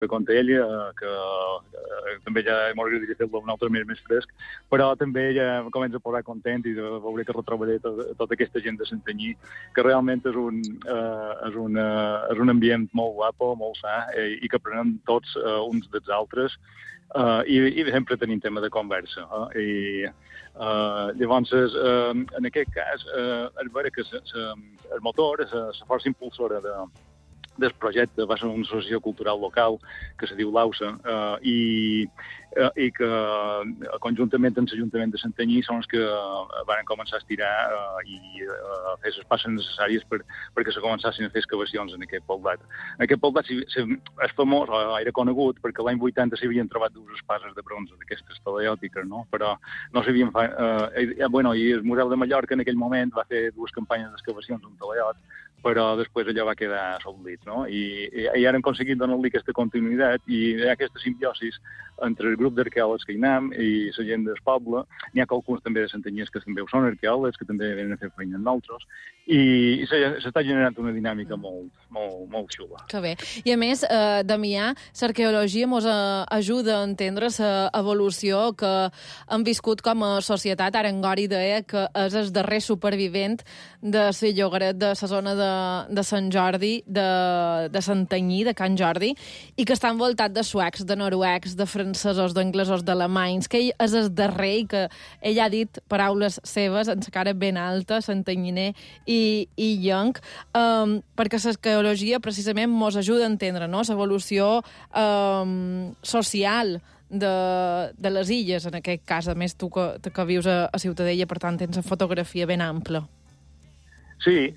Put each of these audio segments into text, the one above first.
conta ell, que també ja m'agradaria fer-lo un altre més fresc, però també ja comença a posar content i veuré que retrobaré tota aquesta gent de Santanyí, que realment és un ambient molt guapo, molt sa, i que aprenem tots uns dels altres, i sempre tenim tema de conversa. Llavors, en aquest cas, és vera que el motor, la força impulsora del projecte va ser una associació cultural local que se diu l'AUSA, i que conjuntament amb l'Ajuntament de Santanyí són els que van començar a estirar i a fer les passes necessàries perquè se començassin a fer excavacions en aquest poblat. Aquest poblat és famós, era conegut, perquè l'any 80 s'hi havien trobat dues espases de bronze d'aquestes talaiòtiques, no? Però no s'havien fet... I el Museu de Mallorca en aquell moment va fer dues campanyes d'excavacions d'un talaiot, però després allò va quedar soldit, no? I ara hem aconseguit donar-li aquesta continuïtat i hi ha aquesta simbiosis entre el grup d'arqueòlegs que hi anem i la gent del poble. N'hi ha alguns també de Santanyers que també ho són arqueòlegs, que també venen a fer feina amb nosaltres, i s'està generant una dinàmica molt xula. Que bé. I a més, Damià, l'arqueologia ens ajuda a entendre l'evolució que hem viscut com a societat. Ara en Gori deia que és el darrer supervivent de la llogaret de la zona de Sant Jordi, de Santanyí, de Can Jordi, i que està envoltat de suecs, de noruecs, de francesos, d'anglesos, d'alemanys, que ell és el darrer i que ell ha dit paraules seves en la cara ben alta, santanyiner i llenc, perquè l'arqueologia precisament ens ajuda a entendre, no?, l'evolució social de les illes, en aquest cas. A més, tu que vius a Ciutadella, per tant, tens una fotografia ben ampla. Sí,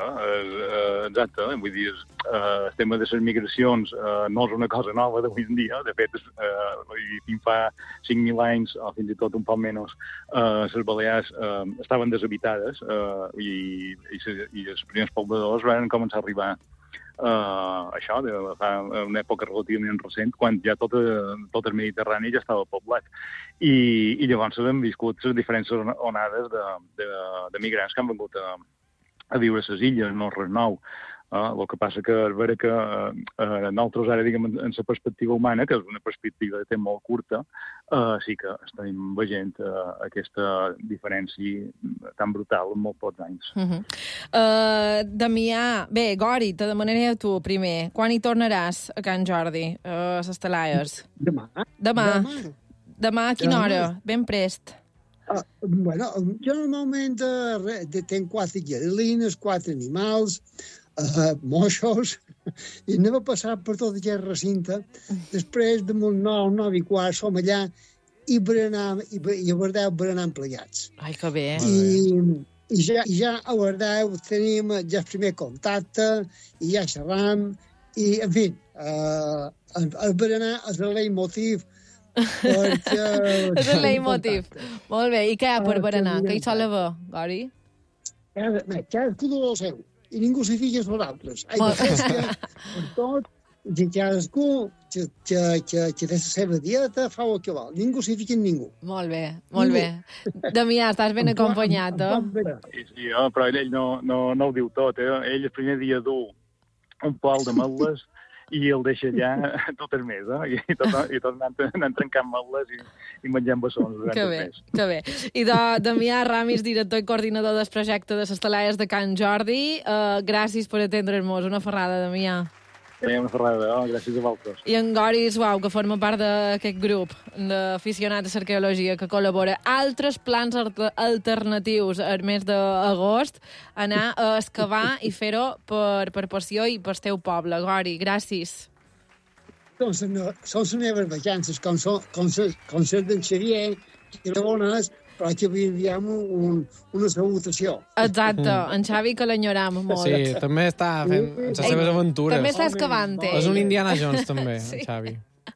exacte. Vull dir, el tema de les migracions no és una cosa nova d'avui en dia. De fet, fins fa 5.000 anys, o fins i tot un poc menys, les Balears estaven deshabitades i els primers pobladors van començar a arribar això, de una època relativament recent, quan ja tot el Mediterrani ja estava poblat. I llavors hem viscut les diferents onades de migrants que han vengut a viure a les illes, no res nou. El que passa que és vera que nosaltres ara, diguem, en la perspectiva humana, que és una perspectiva de temps molt curta, sí que estem veient aquesta diferència tan brutal en molt pocs anys. Damià, bé, Gori, te demanaré a tu primer. Quan hi tornaràs a Can Jordi, a les Talaies? Demà, a quina hora? Ben prest. Jo normalment tenc 4 guerrillines, 4 animals, moixos, i anem a passar per tot aquest recinte. Després, damunt 9 i quart, som allà i a Verdeu berenam plegats. Ai, que bé. I ja a Verdeu tenim ja el primer contacte, i ja xerram, i, en fi, el berenar és el leitmotiv. És el leitmotiv. Molt bé. I què hi ha per berenar? Què hi sol haver, Gori? Cadascú del seu. I ningú s'hi fica els altres. Aigua fresca, per tot, i cadascú que té la seva dieta fa el que vol. Ningú s'hi fica en ningú. Molt bé, molt bé. Damià, estàs ben acompanyat, Sí, però ell no ho diu tot. Ell el primer dia du un pol de metles i el deixa allà tot el mes, i tot anant trencant metles i menjant bessons durant el mes. Que bé. I Damià Ramis, director i coordinador del projecte de les Talaies de Can Jordi, gràcies per atendre'ns. Una ferrada, Damià. Una ferrada, gràcies a vosaltres. I en Gori Suau, que forma part d'aquest grup d'aficionats a l'arqueologia que col·labora. Altres plans alternatius al mes d'agost, anar a excavar i fer-ho per passió i pel teu poble. Gori, gràcies. Són les meves vacances, com les d'en Xavier, que no bones, però que avui enviem una salutació. Exacte, en Xavi que l'enyoram molt. Sí, també està fent les seves aventures. També està excavant. És un Indiana Jones, també, en Xavi.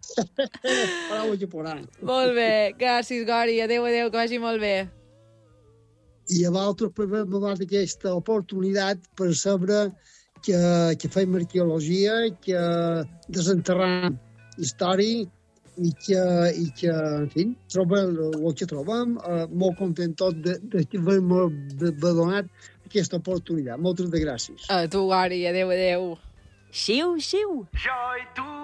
Molt bé, gràcies, Gori. Adéu, que vagi molt bé. I a vosaltres per haver-me donat aquesta oportunitat per saber que fem arqueologia, que desenterram història, i que, en fi, trobem el que trobem, molt content tot d'haver-me donat aquesta oportunitat. Moltes gràcies. A tu, Gori, adéu. Xiu, xiu. Jo i tu